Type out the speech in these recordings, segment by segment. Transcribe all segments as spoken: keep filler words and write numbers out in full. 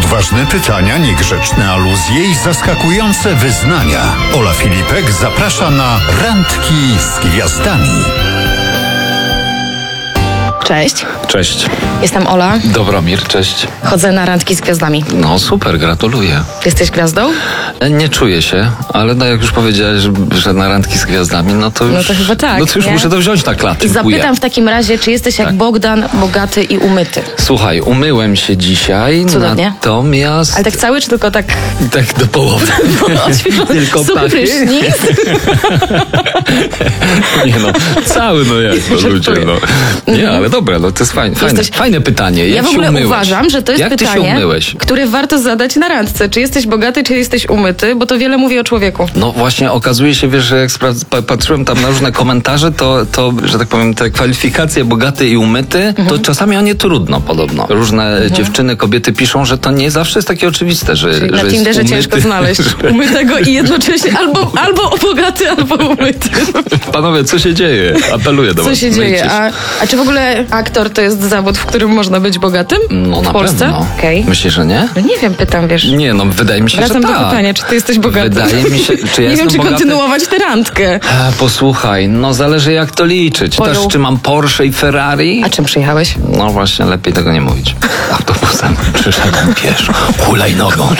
Odważne pytania, niegrzeczne aluzje i zaskakujące wyznania. Ola Filipek zaprasza na Randki z Gwiazdami. Cześć. Cześć. Jestem Ola. Dobromir, cześć. Chodzę na Randki z Gwiazdami. No super, gratuluję. Jesteś gwiazdą? Nie czuję się, ale no jak już powiedziałeś, że, że na Randki z Gwiazdami, no to już... No to chyba tak, No to już nie? muszę to wziąć na klatę. I zapytam w takim razie, czy jesteś jak Tak. Bogdan, bogaty i umyty? Słuchaj, umyłem się dzisiaj, Cudownie. natomiast... Ale tak cały, czy tylko tak Tak do połowy. odświeżony? Tylko Suchy pachy? prysznic? Nie no, cały no jak, no ludzie, no. Nie, ale dobra, no to jest fajne, fajne, Jesteś- fajne pytanie. Jak Ja w się ogóle umyłeś? uważam, że to jest jak ty się pytanie, umyłeś? które warto zadać na randce. Czy jesteś bogaty, czy jesteś umyty? Bo to wiele mówi o człowieku. No właśnie okazuje się, wiesz, że jak spra- pa- patrzyłem tam na różne komentarze, to, to, że tak powiem, te kwalifikacje bogaty i umyty, Mhm. to czasami o nie trudno podobno. Różne dziewczyny, kobiety piszą, że to nie zawsze jest takie oczywiste, że, Czyli że na jest Tinderze umyty, ciężko znaleźć że- umytego i jednocześnie albo, albo bogaty, albo umyty. Panowie, co się dzieje? Apeluję do Co was. się myjcie dzieje? A, a czy w ogóle aktor to jest zawód, w którym można być bogatym? No na w Polsce? pewno. Okej. Myślisz, że nie? No nie wiem, pytam, wiesz. Nie, no wydaje mi się, Wracam że do tak. pytania, czy ty jesteś bogaty? Wydaje mi się, czy ja nie wiem, jestem czy bogaty? kontynuować tę randkę. E, posłuchaj, no zależy jak to liczyć. Polu. Też czy mam Porsche i Ferrari? A czym przyjechałeś? No właśnie, lepiej tego nie mówić. Autobusem przyszedłem pieszo, hulajnogą.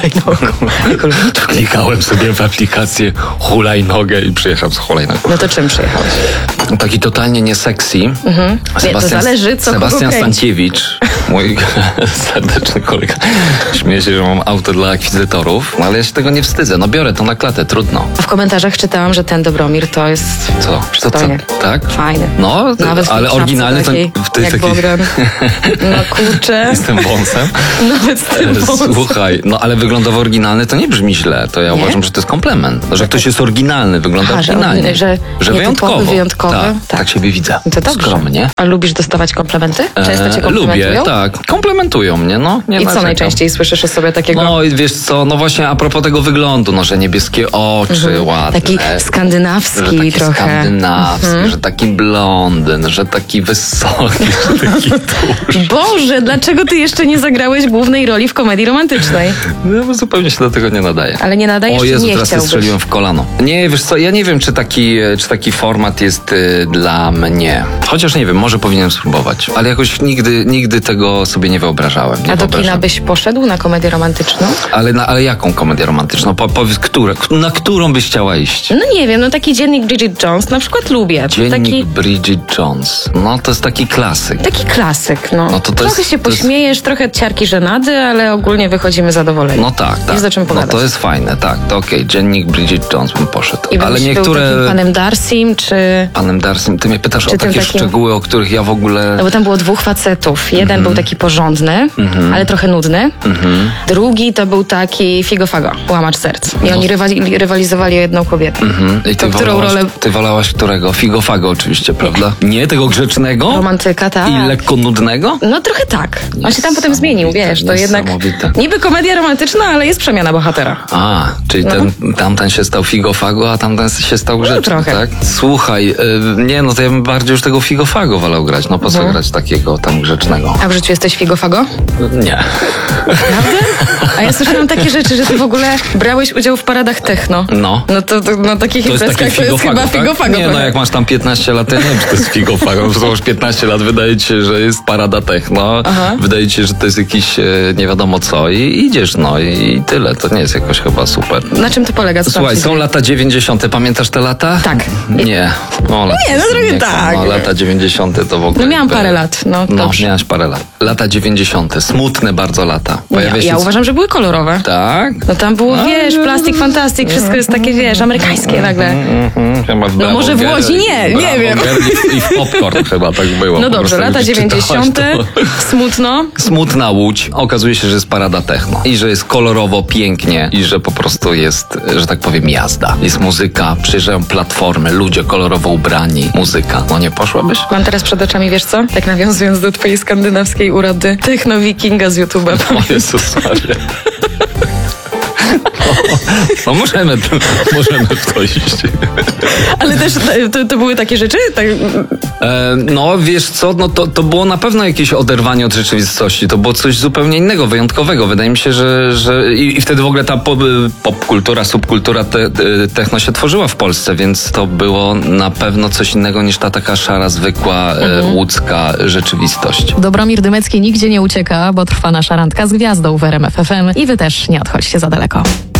Klikałem sobie w aplikację hulajnogę i przyjechałem z hulajnogą. No to czym przyjechałeś? Taki totalnie nie sexy. Mhm. to zależy, co kogo Sebastian kręci. Stankiewicz, mój serdeczny kolega. Śmieję się, że mam auto dla akwizytorów, no ale ja się tego nie wstydzę. No biorę to na klatę, trudno. W komentarzach czytałam, że ten Dobromir to jest Co? Co, co? przystojnie. Tak? Fajny. No, Nawet w tej ale czapce oryginalny to takiej, w tej jak takiej... Bogdan. No kurczę. Jestem wąsem. Nawet z tym wąsem. Słuchaj, no ale wyglądowo oryginalny to nie brzmi źle. To ja Nie? uważam, że to jest komplement. Że ktoś jest oryginalny, wygląda Aha, że oryginalnie. oryginalny, że nietypowy, wyjątkowo. wyjątkowy. Tak, Tak. tak siebie widzę. To dobrze. Skromnie. A lubisz dostawać komplementy? Często cię E, komplementują? Lubię, tak. Komplementują mnie, no. Nie I co narzekam. najczęściej słyszysz o sobie takiego? No i wiesz co, no właśnie a propos tego wyglądu, no że niebieskie oczy, ładne. Taki że skandynawski taki trochę. skandynawski, Mhm. że taki blondyn, że taki wysoki, że taki duży. Boże, dlaczego ty jeszcze nie zagrałeś głównej roli w komedii romantycznej? No bo zupełnie się do tego nie nadaje. Ale nie nadajesz, O czy Jezu, nie teraz się chciałbyś? strzeliłem w kolano. Nie, wiesz co, ja nie wiem, czy taki, czy taki format jest y, dla mnie. Chociaż nie wiem, może powinienem spróbować. Ale jakoś nigdy, nigdy tego sobie nie wyobrażałem. Nie A do wyobrażam. kina byś poszedł na komedię romantyczną? Ale, na, ale jaką komedię romantyczną? Po, powiedz, które, na którą byś chciała iść? No nie wiem, no taki dziennik Bridget Jones na przykład lubię. Dziennik Taki, Bridget Jones. No to jest taki klasyk. taki klasyk, no. No to to trochę jest- się to jest- pośmiejesz, trochę ciarki żenady, ale ogólnie wychodzimy zadowoleni. No tak, tak. Jest o czym no pogadać. to jest fajne, tak. To okej, dziennik Bridget Jones bym poszedł. I ale byś niektóre... był takim panem Darcym, czy... Panem Darcym, ty mnie pytasz Czy o tym takie takim- szczegóły, o których ja w ogóle... No bo tam było dwóch facetów. Jeden Mhm. był taki porządny, ale trochę nudny. Drugi to był taki figofago, łamacz serc. I oni rywali, rywalizowali o jedną kobietę. Mhm. I ty To którą wolałaś, rolę... ty wolałaś którego? Figofago oczywiście, prawda? Nie, tego grzecznego? Romantyka, tak. I lekko nudnego? No trochę tak. On się tam potem zmienił, wiesz, to jednak niesamowite. niby komedia romantyczna, ale jest przemiana bohatera. A, czyli ten, tamten się stał figofago, a tamten się stał grzeczny, trochę. tak? Słuchaj, y, nie no, to ja bym bardziej już tego figofago wolał grać. No po co grać takiego tam grzecznego? A w życiu jesteś figofago? Nie. Prawda? A ja słyszałam takie rzeczy, że ty w ogóle brałeś udział w paradach techno. No. No to, to na takich To jest taki imprezkach to jest figofago, chyba tak? figofago. Nie, no trochę. jak masz tam piętnaście lat, to ja nie wiem, czy to jest figofago. No, przecież piętnaście lat, wydaje ci się, że jest parada techno. Aha. Wydaje ci się, że to jest jakiś e, nie wiadomo co i idziesz, no i tyle. To nie jest jakoś chyba super. Na czym to polega? Co tam Słuchaj, się są dzieje? lata dziewięćdziesiąte. Pamiętasz te lata? Tak. Nie. No, lat, Nie, no trochę nie, tak. No, lata dziewięćdziesiąte to w ogóle... No miałam jakby- parę lat, no No, dobrze. miałaś parę lat. Lata dziewięćdziesiąte. Smutne bardzo lata. Ja, Pojawia się ja c- uważam, że były kolorowe. Tak? No tam było, A, wiesz, nie. plastik, fantastik, wszystko jest takie, wiesz, amerykańskie nagle. Mhm, chyba w No może w Brawo Łodzi Girl- nie, nie Brawo wiem. Girl I w popcorn chyba tak było. No Po dobrze, prostu lata jak czytałaś, dziewięćdziesiąte, to- smutno. Smutna Łódź. Okazuje się, że jest parada techno. I że jest kolorowo, pięknie. I że po prostu jest, że tak powiem, jazda. Jest muzyka, przyjeżdżają platformy, ludzie kolorowo ubrani. Muzyka. No nie poszłabyś? Mam teraz przed oczami, wiesz co? Tak nawiązując do twojej skandynawskiej urody, techno-wikinga z YouTube'a. O Jezus Maria. No możemy, możemy w to iść. Ale też to, to były takie rzeczy? Tak... E, no wiesz co, no to, to było na pewno jakieś oderwanie od rzeczywistości. To było coś zupełnie innego, wyjątkowego. Wydaje mi się, że, że i, i wtedy w ogóle ta pop, popkultura, subkultura te, te, techno się tworzyła w Polsce, więc to było na pewno coś innego niż ta taka szara, zwykła, mhm. e, łódzka rzeczywistość. Dobromir Dymecki nigdzie nie ucieka, bo trwa nasza randka z gwiazdą w R M F F M i wy też nie odchodźcie za daleko.